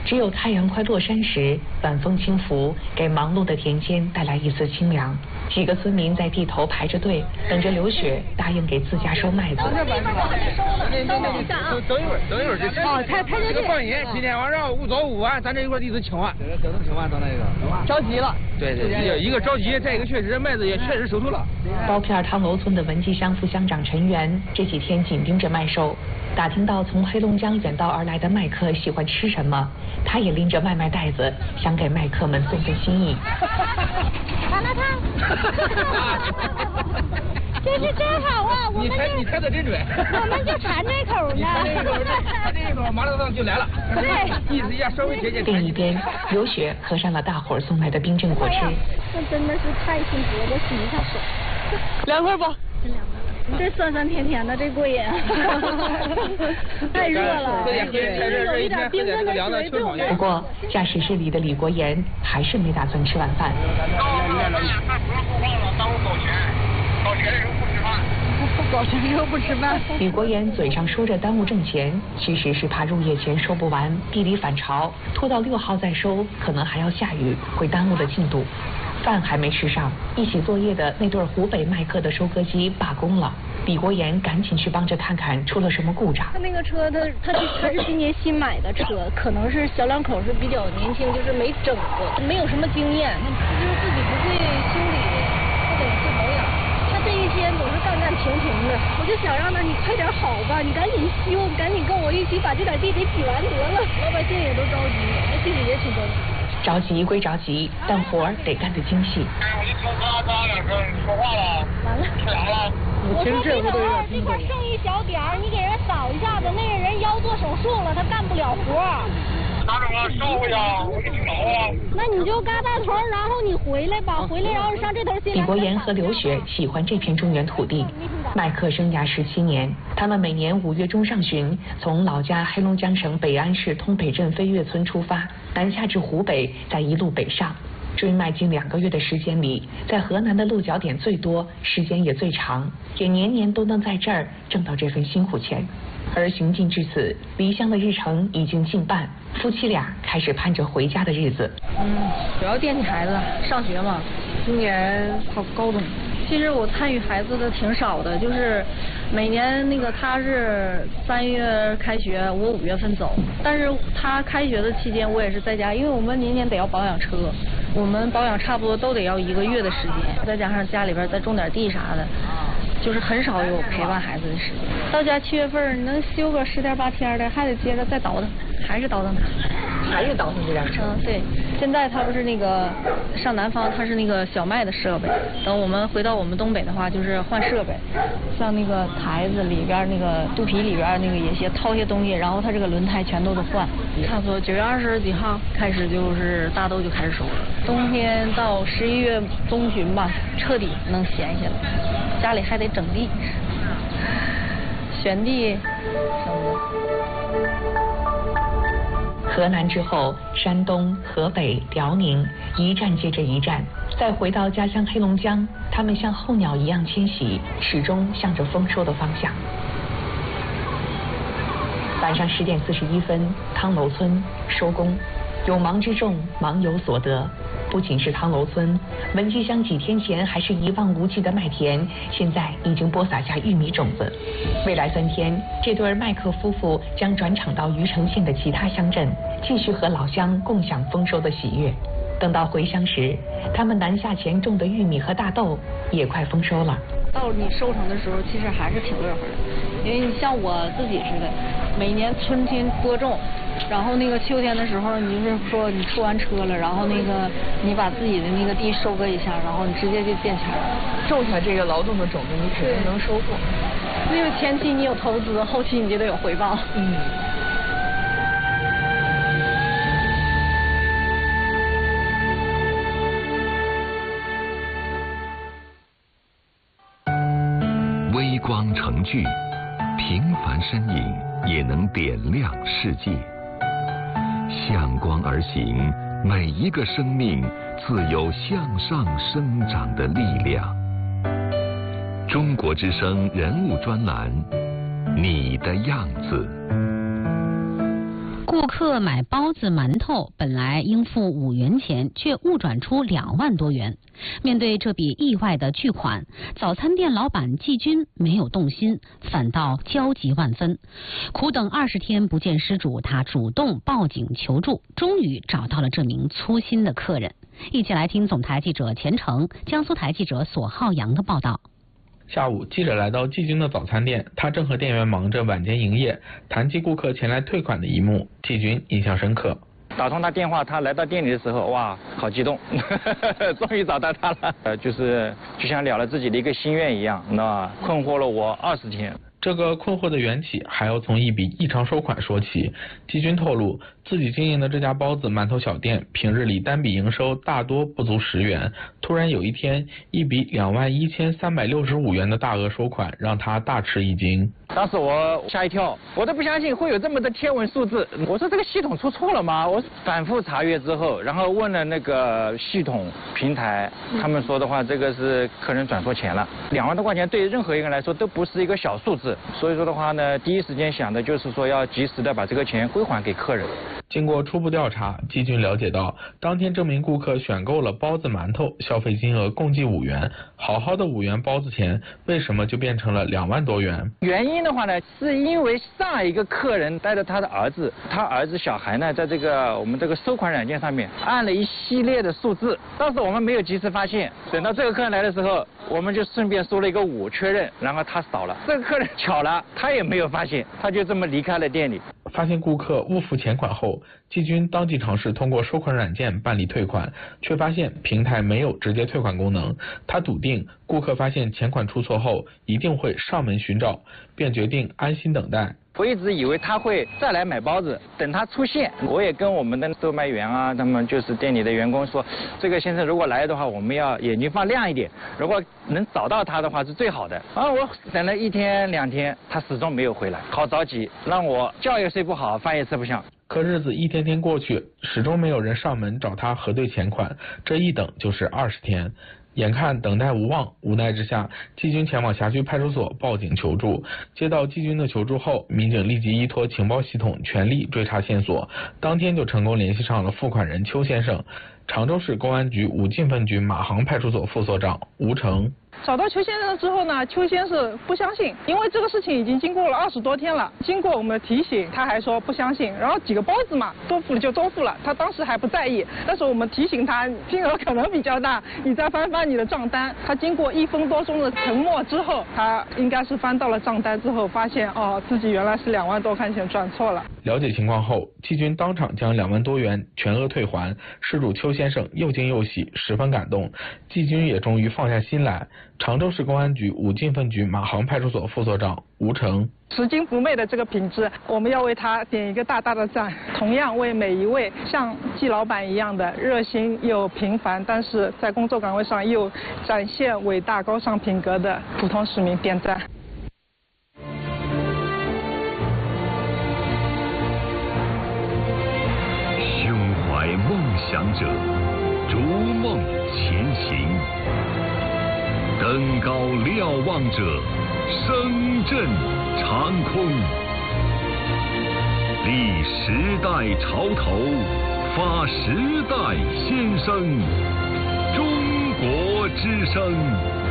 只有太阳快落山时，晚风轻拂，给忙碌的田间带来一丝清凉。几个村民在地头排着队，等着刘雪答应给自家收麦子。 等一会儿就哦，他这个放心，今天晚上5早5晚，咱这一块地都清完，等清完，等那个着急了。 对，一个着急，再一个确实麦子也确实收透了。 包片汤楼村的文集乡副乡长陈元这几天紧盯着麦收，打听到从黑龙江远道而来的麦客喜欢吃什么，他也拎着麦袋子，想给麦客们送份心意。 麻辣烫。这是真好啊！ 你猜的真准。 我们就馋这口呢。 这一口麻辣烫就来了。 对， 意思一下稍微接近。 另一边，刘雪喝上了大伙儿送来的冰镇果汁。 那真的是太幸福了，我洗一下手。 凉快不？ 真凉快。这酸酸甜甜的，这过瘾。太热了，有一点冰镇的水对我们。 不过，驾驶室里的李国言还是没打算吃晚饭。 保全时候不吃饭。 李国言嘴上说着耽误挣钱，其实是怕入夜前收不完，地里反潮，拖到6号再收，可能还要下雨，会耽误了进度。饭还没吃上，一起作业的那对湖北麦客的收割机罢工了。李国言赶紧去帮着看看出了什么故障。 他那个车，他是今年新买的车，可能是小两口是比较年轻，就是没整过，没有什么经验，他就是自己不会修理，不懂会保养。他这一天总是干停的，我就想让他你快点好吧，你赶紧修，赶紧跟我一起把这点地给挤完得了。老百姓也都着急，那心里也挺着急。 着急归着急，但活儿得干得精细。 我说这块剩一小点儿，你给人扫一下子，那个人腰做手术了，他干不了活。 拿什么收呀？我给你找啊。 那你就嘎大头，然后你回来吧，回来然后上这头先。 李国言和刘雪喜欢这片中原土地，麦客生涯17年，他们每年5月中上旬从老家黑龙江省北安市通北镇飞跃村出发，南下至湖北，再一路北上。追麦近2个月的时间里，在河南的落脚点最多，时间也最长，也年年都能在这儿挣到这份辛苦钱。而行进至此，离乡的日程已经近半，夫妻俩开始盼着回家的日子。 主要惦记孩子上学嘛，今年考高中。其实我参与孩子的挺少的，就是每年那个他是3月开学，我5月份走，但是他开学的期间我也是在家，因为我们年年得要保养车，我们保养差不多都得要1个月的时间，再加上家里边再种点地啥的，就是很少有陪伴孩子的时间。到家7月份能休个10天8天的，还得接着再倒腾，还是倒腾他， 还是倒腾这辆车。 对，现在他不是那个上南方，他是那个小麦的设备，等我们回到我们东北的话，就是换设备，像那个台子里边那个肚皮里边那个也些掏些东西，然后他这个轮胎全都得换。差不多9月20几号开始就是大豆就开始收了，冬天到11月中旬吧，彻底能闲下来，家里还得整地，选地什么的。 河南之后，山东、河北、辽宁，一站接着一站，再回到家乡黑龙江，他们像候鸟一样迁徙，始终向着丰收的方向。晚上10点41分，汤楼村收工，有忙之众，忙有所得。不仅是汤楼村，文集乡几天前还是一望无际的麦田，现在已经播撒下玉米种子。未来3天，这对麦客夫妇将转场到余城县的其他乡镇，继续和老乡共享丰收的喜悦。等到回乡时，他们南下前种的玉米和大豆也快丰收了。 到你收成的时候，其实还是挺乐呵的，因为你像我自己似的，每年春天播种，然后那个秋天的时候，你就是说你出完车了，然后那个你把自己的那个地收割一下，然后你直接就见钱了。 种下这个劳动的种子，你肯定能收获。 因为前期你有投资，后期你就得有回报。 微光成炬，平凡身影也能点亮世界。向光而行，每一个生命自有向上生长的力量。中国之声人物专栏，你的样子。 顾客买包子、馒头本来应付5元钱，却误转出2万多元。面对这笔意外的巨款，早餐店老板季军没有动心，反倒焦急万分。苦等20天不见失主，他主动报警求助，终于找到了这名粗心的客人。一起来听总台记者钱成、江苏台记者索浩洋的报道。 下午，记者来到季军的早餐店，他正和店员忙着晚间营业，谈及顾客前来退款的一幕，季军印象深刻。 打通他电话，他来到店里的时候，哇，好激动，终于找到他了。就像了了自己的一个心愿一样，那困惑了我20天。 这个困惑的缘起还要从一笔异常收款说起。季军透露，自己经营的这家包子馒头小店，平日里单笔营收大多不足10元。突然有一天，一笔21365元的大额收款，让他大吃一惊。 当时我吓一跳，我都不相信会有这么的天文数字。我说这个系统出错了吗？我反复查阅之后，然后问了那个系统平台，他们说的话，这个是客人转错钱了。2万多块钱对于任何一个人来说都不是一个小数字，所以说的话呢，第一时间想的就是说要及时的把这个钱归还给客人。 经过初步调查，季军了解到，当天这名顾客选购了包子馒头，消费金额共计5元，好好的5元包子钱，为什么就变成了2万多元？ 原因的话呢，是因为上一个客人带着他的儿子，他儿子小孩呢，在我们这个收款软件上面按了一系列的数字，当时我们没有及时发现，等到这个客人来的时候，我们就顺便输了一个5确认，然后他扫了，这个客人巧了，他也没有发现，他就这么离开了店里。 发现顾客误付钱款后，季军当即尝试通过收款软件办理退款，却发现平台没有直接退款功能。他笃定顾客发现钱款出错后一定会上门寻找，便决定安心等待。 我一直以为他会再来买包子，等他出现，我也跟我们的售卖员啊，他们就是店里的员工说，这个先生如果来的话，我们要眼睛放亮一点，如果能找到他的话是最好的。我等了1天2天，他始终没有回来，好着急，让我觉也睡不好，饭也吃不下。 可日子一天天过去，始终没有人上门找他核对钱款，这一等就是20天。眼看等待无望，无奈之下，季军前往辖区派出所报警求助。接到季军的求助后，民警立即依托情报系统全力追查线索，当天就成功联系上了付款人邱先生。常州市公安局武进分局马行派出所副所长吴成。 找到邱先生之后呢，邱先生不相信，因为这个事情已经经过了20多天了。经过我们的提醒，他还说不相信。然后几个包子嘛，多付了就多付了，他当时还不在意。但是我们提醒他，金额可能比较大，你再翻翻你的账单。他经过1分多钟的沉默之后，他应该是翻到了账单之后，发现自己原来是2万多块钱转错了。 了解情况后，季军当场将2万多元全额退还。事主邱先生又惊又喜，十分感动。季军也终于放下心来。常州市公安局武进分局马行派出所副所长吴成。 拾金不昧的这个品质，我们要为他点一个大大的赞。同样为每一位像季老板一样的热心又平凡，但是在工作岗位上又展现伟大高尚品格的普通市民点赞。 胸怀梦想者，逐梦前行。登高瞭望者，声震长空。立时代潮头，发时代先声。中国之声。